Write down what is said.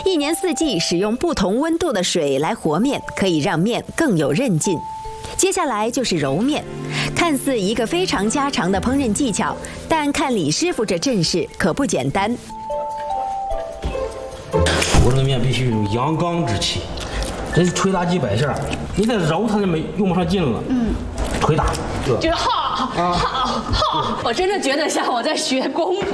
一年四季使用不同温度的水来和面，可以让面更有韧劲。接下来就是揉面，看似一个非常家常的烹饪技巧，但看李师傅这阵势可不简单。 我这个面必须有阳刚之气，这捶打几百下，你再揉它就没用不上劲了。捶打， 觉得好，我真的觉得像我在学功夫。